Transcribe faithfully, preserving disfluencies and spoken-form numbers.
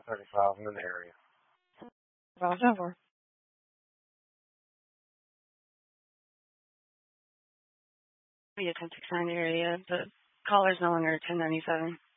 thirty-five in the area. Five over. Be a ten sixty-nine area. The caller's no longer ten ninety-seven.